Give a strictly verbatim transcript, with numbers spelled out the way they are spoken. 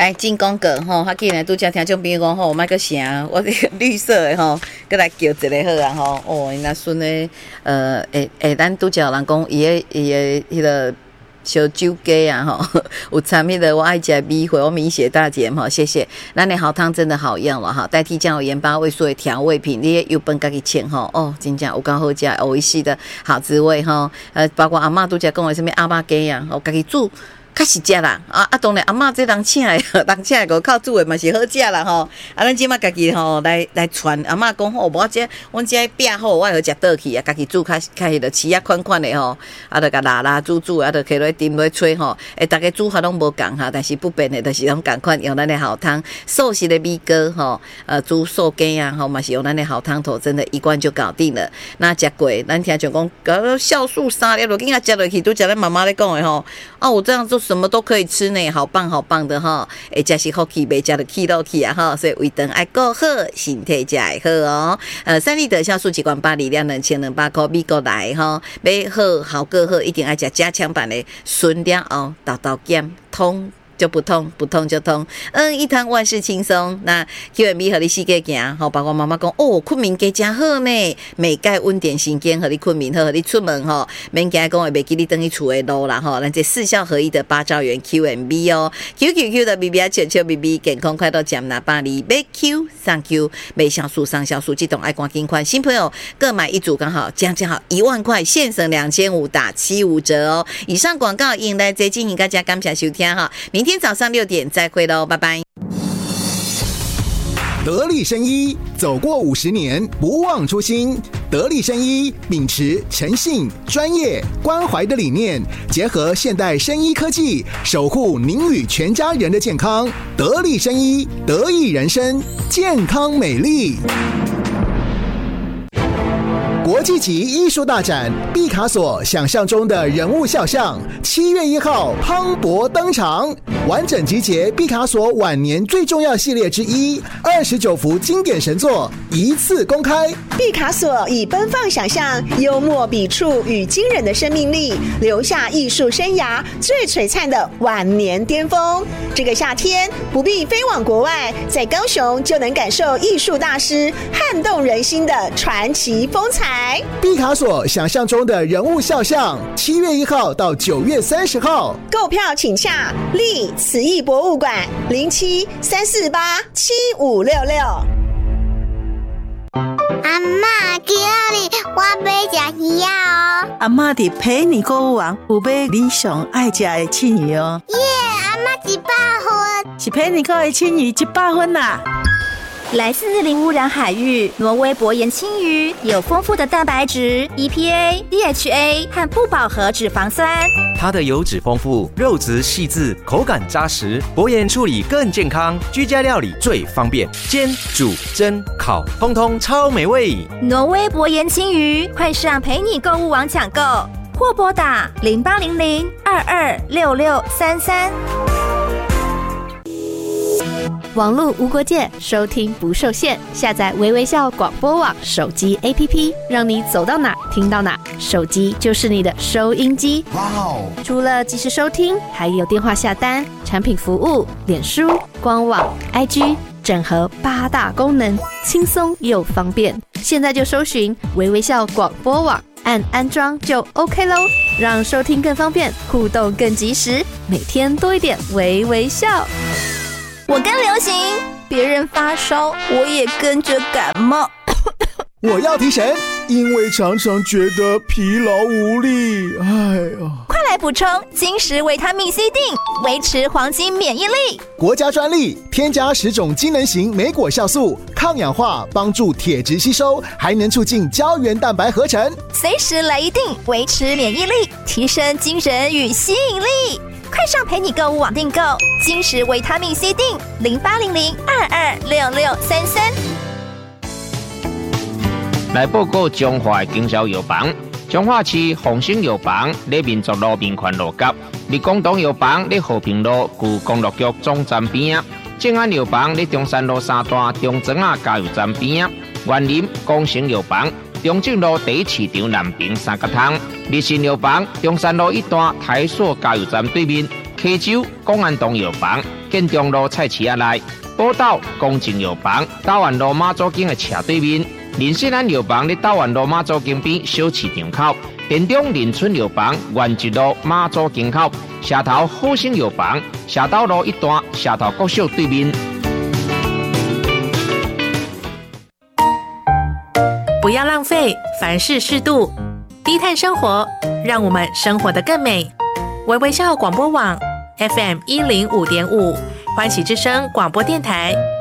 来进广告吼，我今日拄则听众朋友讲吼，我买个啥，我这个绿色的吼，搁来叫一个好啊吼。哦，因那孙的呃，诶诶，咱拄则有人讲伊个伊个迄个烧酒鸡啊吼，有参迄个我爱食米血，我米血大姐吼，谢谢。咱的好汤真的好用了哈，代替酱油、盐巴、味素的调味品，你油本家己切吼，哦，真正有够好食，有维系的好滋味吼。呃，包括阿嬷拄则讲的什么阿嬷鸡啊，我家己煮。较实食啦，啊啊当然阿嬷这人请的，人请的靠煮的嘛是好食啦吼。啊，咱即马家己吼来来传，阿嬷讲吼，无这阮这饼好，我会食倒去啊，家己煮较较迄个饲啊款款的吼，啊，着甲拉拉煮煮，啊，着摕落炖落吹吼。诶，大家煮法拢无共哈，但是不变的，就是拢共款用咱的好汤，素食的米糕吼，呃，煮素鸡啊吼，嘛是用咱的好汤头，真的一罐就搞定了。那食过，咱听讲讲，搞酵素三粒落去啊，食落去，拄食咱妈妈咧讲的吼，啊，我这样做。什么都可以吃呢，好棒好棒的哈！诶，食是福气，袂食就气落去啊哈！所以胃肠爱顾好，身体才会好哦。呃，三立的酵素一罐八里两两千两百块，美国来哈，买好好过好，一定爱食加强版的顺了后，豆豆减通。就不痛，不痛就痛。嗯，一趟万事轻松。那 Q M B 和你四界行，好，包括妈妈讲哦，困眠加真好呢，美钙温点神经和你困眠好，和你出门吼，免惊讲会袂记你等去厝的路啦吼。咱这四效合一的八兆元 Q M B 哦 ，Q Q Q 的 B B 啊，球球 B B 健康快乐奖拿巴黎买 Q 上 Q 买酵素上酵素，这种爱光金款新朋友各买一组刚好将将好一万块，现省两千五打七五折哦。以上广告引来这进行大家感谢收听哈，明天。今天早上六点再会喽，拜拜。 得力生医走过五十年，不忘初心。得力生医秉持诚信、专业、关怀的理念，结合现代生医科技，守护您与全家人的健康。得力生医，得益人生，健康美丽。国际级艺术大展毕卡索想象中的人物肖像，七月一号磅礴登场，完整集结毕卡索晚年最重要系列之一，二十九幅经典神作一次公开。 毕卡索以奔放想象、幽默笔触与惊人的生命力，留下艺术生涯最璀璨的晚年巅峰。这个夏天不必飞往国外，在高雄就能感受艺术大师撼动人心的传奇风采。 毕卡索想象中的人物肖像，七月一号到九月三十号， 购票请洽立慈艺博物馆零七三四八七五六六。 阿嬷，今日我要吃鱼啊！ 阿嬷伫陪你购物网有买你上爱吃的青鱼哦。 耶，阿嬷一百分， 是陪你购的青鱼一百分啦。 来自零污染海域，挪威薄盐青鱼有丰富的蛋白质、E P A、D H A 和不饱和脂肪酸。 它的油脂丰富，肉质细致，口感扎实，薄盐处理更健康，居家料理最方便，煎、煮、蒸、烤，通通超美味。 挪威薄盐青鱼，快上陪你购物网抢购，或拨打零八零零二二六六三三。 网络无国界，收听不受限。下载微微笑广播网手机 A P P， 让你走到哪听到哪，手机就是你的收音机。哇哦！除了即时收听，还有电话下单、产品服务、脸书、官网、I G， 整合八大功能，轻松又方便。现在就搜寻微微笑广播网，按安装就 OK 咯，让收听更方便，互动更及时，每天多一点微微笑。 我跟流行，别人发烧，我也跟着感冒。 我要提神，因为常常觉得疲劳无力。哎呀， 快来补充金石维他命 C 锭，维持黄金免疫力。 国家专利，添加十种机能型莓果酵素，抗氧化，帮助铁质吸收，还能促进胶原蛋白合成。 随时来一锭，维持免疫力，提升精神与吸引力。快上陪你购物网订购金石维他命 C 锭零八零零二二六六三三。 来报告中华经销药房，中华市丰兴药房在民族路民权路角，立广东药房在和平路旧公路局总站边啊，正安药房在中山路三段中庄啊加油站边啊，园林光成药房中正路第一市场南平三角汤，立信药房中山路一段台塑加油站对面。 溪州公安东药房、建中路菜市仔内，宝岛公正药房、斗安路马祖径的斜对面，林世兰药房伫斗安路马祖径边小市场口，田中林村药房原一路马祖径口，社头好生药房社斗路一段社头国小对面。 不要浪费，凡事适度，低碳生活，让我们生活得更美。微微笑广播网 F M 一零五点五，欢喜之声广播电台